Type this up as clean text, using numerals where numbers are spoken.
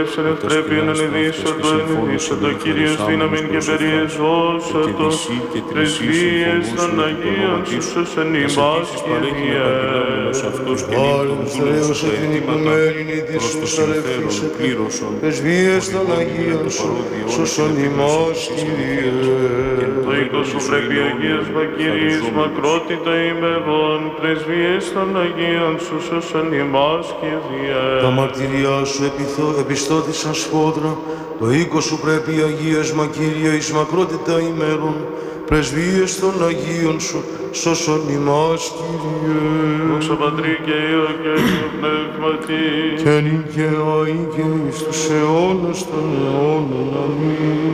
Πρέπει να ενεδίσσοντο, ενεδίσσοντο, Κύριος δύναμιν και περιεζώσοντο, πρεσβείες των Αγίων σου σώσον ημάς, Κύριε. Παρθρέωσε την οικουμένη της σου σαρευθήσετε, πρεσβείες των Αγίων σου σώσον ημάς, Κύριε. Το οίκο σου πρέπει Αγίας Μακυρής, μακρότητα ημερών, πρεσβείες των Αγίων σου σώσον ημάς, Κύριε. Τα μαρτυριά σου επιστότησαν σφόδρα, το οίκο σου πρέπει Αγίας Μα Κύριε εις μακρότητα ημέρων, πρεσβείες των Αγίων σου σώσον ημάς, Κύριε. Δόξα Πατρί και Υιό και Αγίου Πνεύματι, Και νυν και αεί και εις τους αιώνας των αιώνων. Αμήν.